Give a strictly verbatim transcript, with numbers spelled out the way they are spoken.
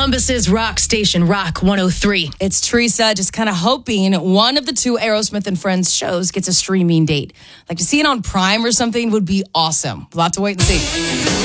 Columbus's rock station, Rock one oh three. It's Teresa, just kind of hoping one of the two Aerosmith and Friends shows gets a streaming date. Like to see it on Prime or something would be awesome. We'll have to wait and see.